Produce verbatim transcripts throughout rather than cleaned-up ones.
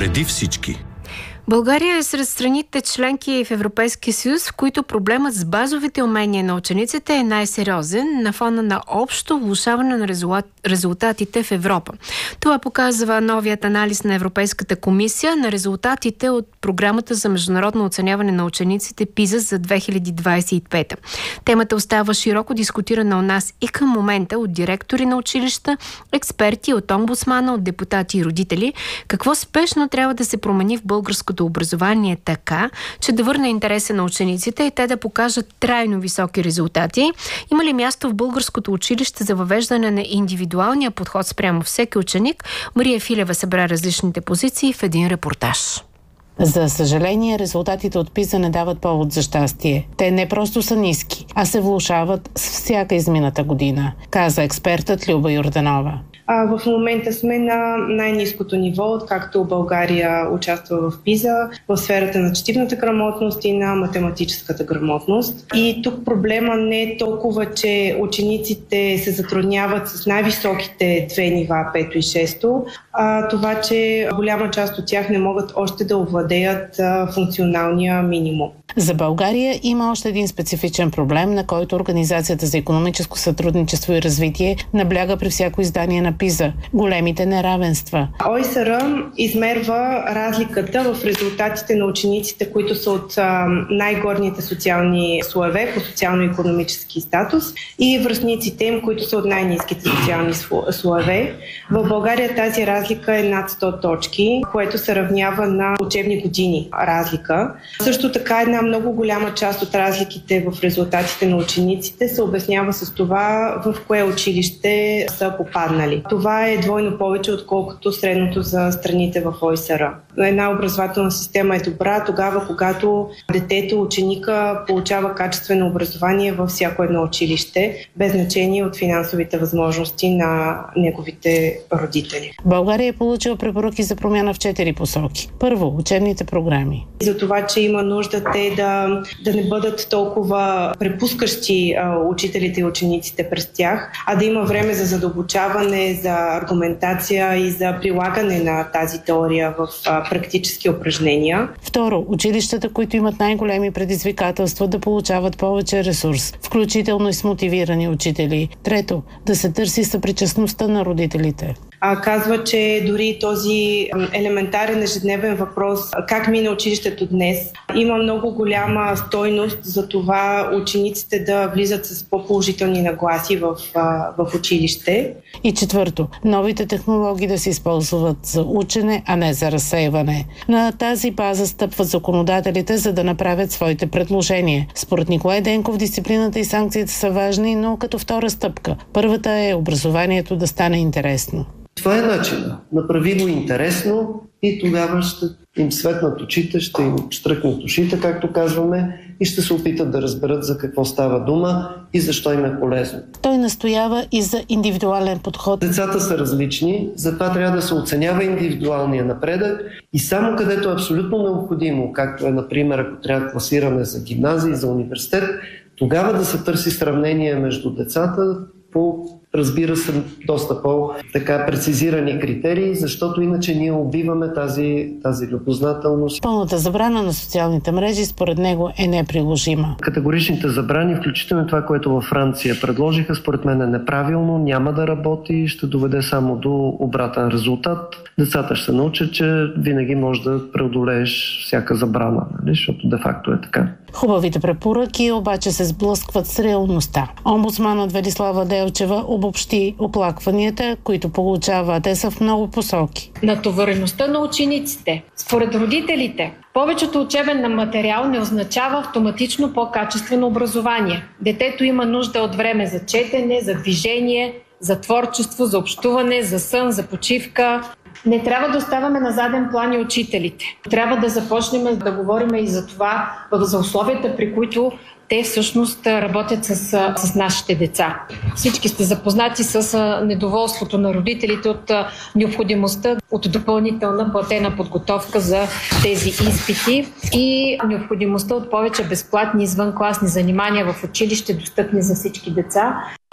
Преди всички. България е сред страните членки в Европейския съюз, в които проблемът с базовите умения на учениците е най-сериозен на фона на общо влошаване на резултатите в Европа. Това показва новият анализ на Европейската комисия на резултатите от програмата за международно оценяване на учениците ПИЗА за две хиляди двадесет и пета. Темата остава широко дискутирана у нас и към момента от директори на училища, експерти, от омбудсмана, от депутати и родители. Какво спешно трябва да се промени в българското образование така, че да върне интереса на учениците и те да покажат трайно високи резултати? Има ли място в българското училище за въвеждане на индивидуалния подход спрямо всеки ученик? Мария Филева събра различните позиции в един репортаж. За съжаление, резултатите от ПИЗА не дават повод за щастие. Те не просто са ниски, а се влошават с всяка измината година, каза експертът Люба Йорданова. А, в момента сме на най-ниското ниво, откакто България участва в ПИЗА, в сферата на четивната грамотност и на математическата грамотност. И тук проблема не е толкова, че учениците се затрудняват с най-високите две нива, пето и шесто, а това, че голяма част от тях не могат още да овладеят а, функционалния минимум. За България има още един специфичен проблем, на който Организацията за икономическо сътрудничество и развитие набляга при всяко издание на ПИЗА – големите неравенства. ОИСР измерва разликата в резултатите на учениците, които са от а, най-горните социални слоеве по социално-икономически статус, и връстниците им, които са от най-ниските социални слоеве. В България тази разлика е над сто точки, което се равнява на учебни години разлика. Също така една много голяма част от разликите в резултатите на учениците се обяснява с това в кое училище са попаднали. Това е двойно повече, отколкото средното за страните в ОИСР. Една образователна система е добра тогава, когато детето, ученика получава качествено образование във всяко едно училище, без значение от финансовите възможности на неговите родители. България е получила препоръки за промяна в четири посоки. Първо, учебните програми. За това, че има нужда те да, да не бъдат толкова препускащи а, учителите и учениците през тях, а да има време за задълбочаване, за аргументация и за прилагане на тази теория в а, практически упражнения. Второ, училищата, които имат най-големи предизвикателства, да получават повече ресурс, включително и с мотивирани учители. Трето, да се търси съпричастността на родителите. А, казва, че дори този елементарен ежедневен въпрос как мина училището днес има много голяма стойност за това учениците да влизат с по-положителни нагласи в, в училище. И четвърто, новите технологии да се използват за учене, а не за разсейване. На тази база стъпват законодателите, за да направят своите предложения. Според Николай Денков дисциплината и санкциите са важни, но като втора стъпка. Първата е образованието да стане интересно. Това е начинът. Направи го интересно и тогава ще им светнат очите, ще им штръкнат ушите, както казваме, и ще се опитат да разберат за какво става дума и защо им е полезно. Той настоява и за индивидуален подход. Децата са различни, затова трябва да се оценява индивидуалния напредък и само където е абсолютно необходимо, както е, например, ако трябва класиране за гимназии, за университет, тогава да се търси сравнение между децата по, разбира се, доста по-така прецизирани критерии, защото иначе ние убиваме тази, тази любознателност. Пълната забрана на социалните мрежи според него е неприложима. Категоричните забрани, включително това, което във Франция предложиха, според мен е неправилно, няма да работи, ще доведе само до обратен резултат. Децата ще се научат, че винаги можеш да преодолееш всяка забрана, нали? Защото де-факто е така. Хубавите препоръки обаче се сблъскват с реалността. Омбудсманът Велислава Делчева обобщи оплакванията, които получава, а те са в много посоки. Натовареността на учениците. Според родителите, повечето учебен материал не означава автоматично по-качествено образование. Детето има нужда от време за четене, за движение, за творчество, за общуване, за сън, за почивка. Не трябва да оставаме на заден план и учителите. Трябва да започнем да говорим и за това, за условията, при които те всъщност работят с, с нашите деца. Всички сте запознати с недоволството на родителите от необходимостта от допълнителна платена подготовка за тези изпити и необходимостта от повече безплатни извънкласни занимания в училище, достъпни за всички деца.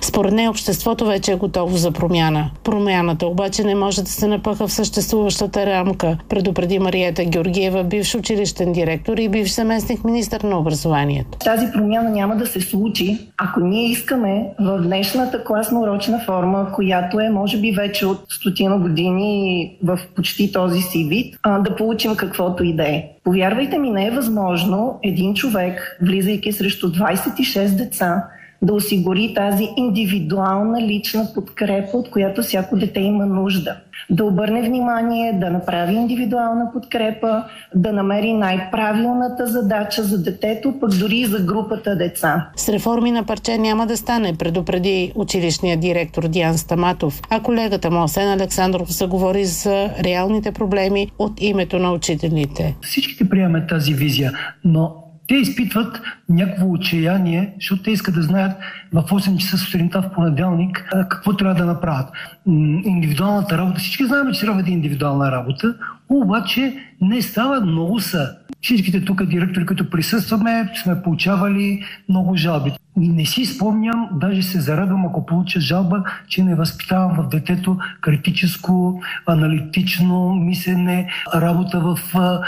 Според нея обществото вече е готово за промяна. Промяната обаче не може да се напъха в съществуващата рамка, предупреди Мариета Георгиева, бивш училищен директор и бивш заместник министър на образованието. Тази промяна няма да се случи, ако ние искаме в днешната класна урочна форма, която е може би вече от стотина години в почти този си вид, да получим каквото и да е. Повярвайте ми, не е възможно един човек, влизайки срещу двайсет и шест деца, да осигури тази индивидуална лична подкрепа, от която всяко дете има нужда. Да обърне внимание, да направи индивидуална подкрепа, да намери най-правилната задача за детето, пък дори и за групата деца. С реформи на парче няма да стане, предупреди училищният директор Диан Стаматов, а колегата му Асен Александров заговори за реалните проблеми от името на учителите. Всичките приемаме тази визия, но те изпитват някакво отчаяние, защото те искат да знаят в осем часа сутринта в понеделник какво трябва да направят. Индивидуалната работа, всички знаем, че трябва да е индивидуална работа, обаче не става, много са. Всичките тук директори, които присъстваме, сме получавали много жалби. Не си спомням, даже се зарадвам, ако получа жалба, че не възпитавам в детето критическо, аналитично мислене, работа в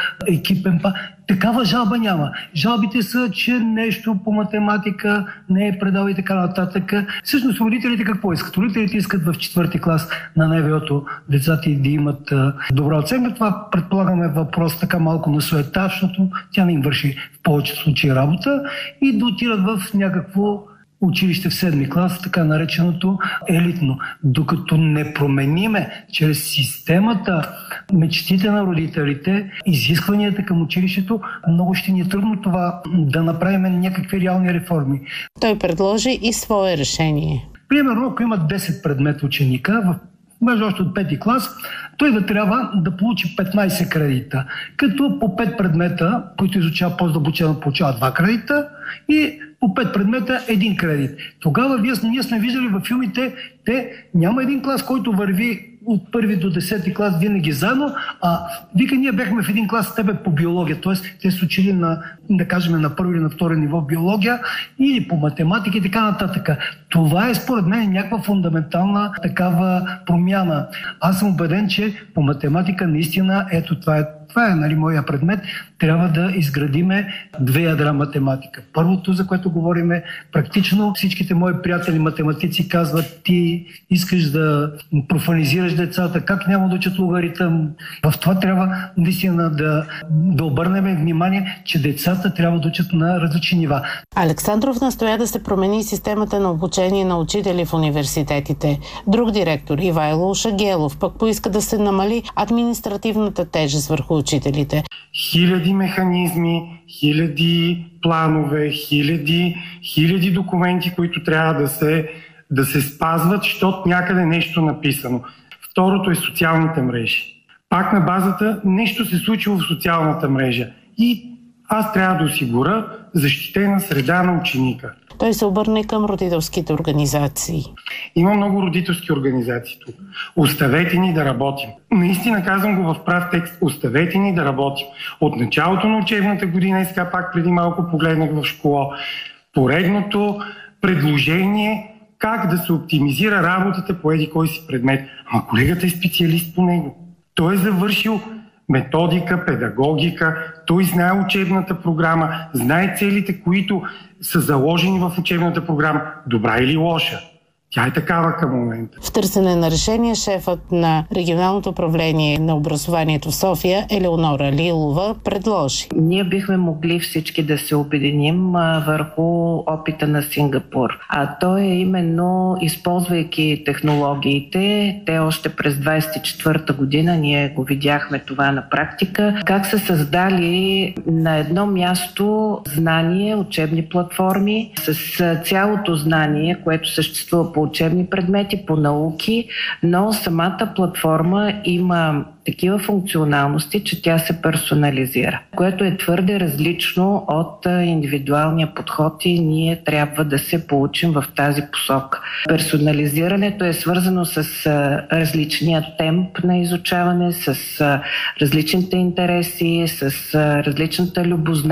екипен па. Такава жалба няма. Жалбите са, че нещо по математика не е предал и така нататък. Всъщност родителите какво искат? Родителите искат в четвърти клас на НВО-то децата да имат добра оценка. Това предполагаме въпрос така малко на суета, защото тя не им върши в повечето случаи работа и да отират в някакво училище в седми клас, така нареченото елитно. Докато не промениме чрез системата мечтите на родителите, изискванията към училището, много ще ни е трудно това да направим някакви реални реформи. Той предложи и свое решение. Примерно, ако има десет предмета ученика, в между още от пети клас, той да трябва да получи петнайсет кредита, като по пет предмета, които изучава по-задълбочено, получава два кредита и по пет предмета един кредит. Тогава вие, ние сме виждали във филмите, те няма един клас, който върви от първи до десети клас винаги заедно, а вика, ние бяхме в един клас с тебе по биология, т.е. те са учили на, да кажем, на първи или на втори ниво биология или по математика и така нататък. Това е според мен някаква фундаментална такава промяна. Аз съм убеден, че по математика наистина, ето това е Това е, нали, моя предмет. Трябва да изградиме две ядра математика. Първото, за което говориме, практично всичките мои приятели математици казват, ти искаш да профанизираш децата, как няма да учат логаритъм. В това трябва наистина да, да обърнем внимание, че децата трябва да учат на различни нива. Александров настоя да се промени системата на обучение на учители в университетите. Друг директор, Ивайло Шагелов, пък поиска да се намали административната тежест върху учителите. Хиляди механизми, хиляди планове, хиляди, хиляди документи, които трябва да се, да се спазват, защото някъде нещо написано. Второто е социалните мрежи. Пак на базата нещо се случило в социалната мрежа и аз трябва да осигуря защитена среда на ученика. Той се обърне към родителските организации. Има много родителски организации тук. Оставете ни да работим. Наистина казвам го в прав текст. Оставете ни да работим. От началото на учебната година, и сега пак преди малко погледнах в школа, поредното предложение как да се оптимизира работата по еди кой си предмет. Ама колегата е специалист по него. Той е завършил методика, педагогика, той знае учебната програма, знае целите, които са заложени в учебната програма, добра или лоша. Тя е такава към момента. В търсене на решение шефът на регионалното управление на образованието в София, Елеонора Лилова, предложи. Ние бихме могли всички да се обединим а, върху опита на Сингапур. А то е именно, използвайки технологиите, те още през двайсет и четвърта година, ние го видяхме това на практика, как са създали на едно място знание, учебни платформи с цялото знание, което съществува по учебни предмети, по науки, но самата платформа има такива функционалности, че тя се персонализира, което е твърде различно от индивидуалния подход и ние трябва да се получим в тази посока. Персонализирането е свързано с различния темп на изучаване, с различните интереси, с различната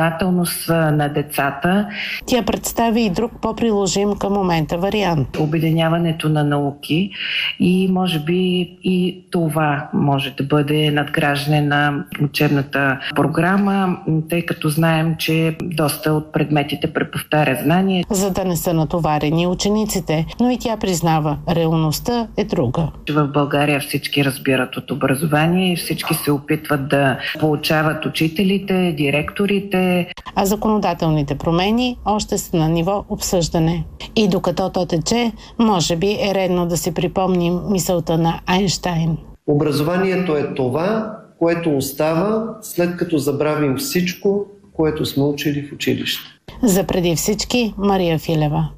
любознателност на децата. Тя представи и друг по-приложим към момента вариант. Обединяването оценяването на науки и може би и това може да бъде надграждане на учебната програма, тъй като знаем, че доста от предметите преповтаря знания. За да не са натоварени учениците, но и тя признава, реалността е друга. В България всички разбират от образование и всички се опитват да получават учителите, директорите. А законодателните промени още са на ниво обсъждане. И докато то тече, може би е редно да си припомним мисълта на Айнщайн. Образованието е това, което остава след като забравим всичко, което сме учили в училище. За преди всички, Мария Филева.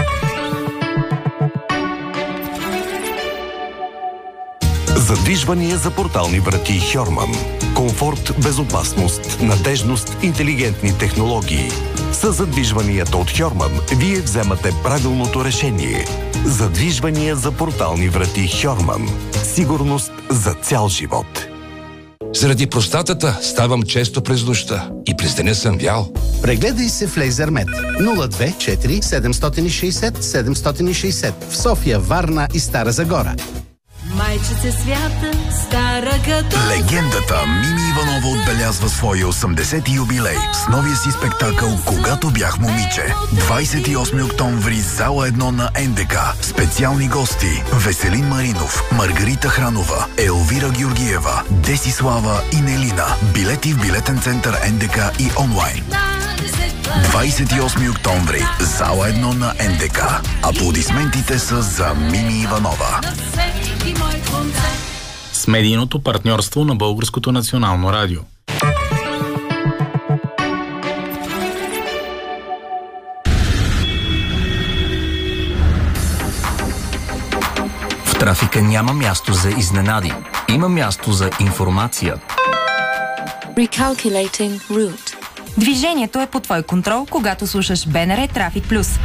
Задвижвания за портални врати Хьорман. Комфорт, безопасност, надежност, интелигентни технологии. С задвижванията от Хьорман вие вземате правилното решение. Задвижвания за портални врати Хьорман. Сигурност за цял живот. Заради простатата ставам често през нощта и през деня съм вял. Прегледай се в Лейзермед. нула две четири седем шест седем седем шест в София, Варна и Стара Загора. Майчице свята, стара като... Легендата Мими Иванова отбелязва своя осемдесети юбилей с новия си спектакъл «Когато бях момиче». двадесет и осми октомври, зала едно на Ен Де Ка. Специални гости: Веселин Маринов, Маргарита Хранова, Елвира Георгиева, Десислава и Нелина. Билети в билетен център Ен Де Ка и онлайн. двадесет и осми октомври, зала едно на Ен Де Ка. Аплодисментите са за Мими Иванова. С медийното партньорство на Българското национално радио. В трафика няма място за изненади. Има място за информация. Recalculating route. Движението е под твой контрол, когато слушаш Б Н Р Трафик Плюс.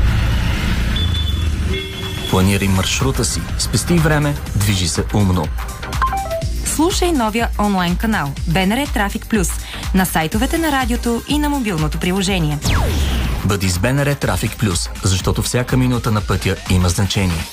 Планирай маршрута си, спести време, движи се умно. Слушай новия онлайн канал Б Н Р Трафик Плюс на сайтовете на радиото и на мобилното приложение. Бъди с Б Н Р Трафик Плюс, защото всяка минута на пътя има значение.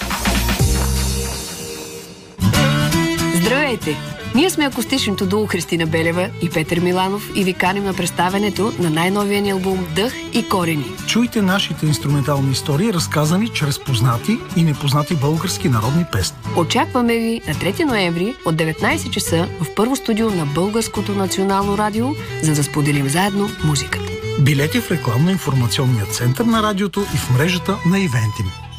Здравейте! Ние сме акустичното дуо Христина Белева и Петър Миланов и ви каним на представянето на най-новия ни албум «Дъх и корени». Чуйте нашите инструментални истории, разказани чрез познати и непознати български народни песни. Очакваме ви на трети ноември от деветнадесет часа в първо студио на Българското национално радио, за да споделим заедно музиката. Билети в рекламно-информационния център на радиото и в мрежата на Ивентим.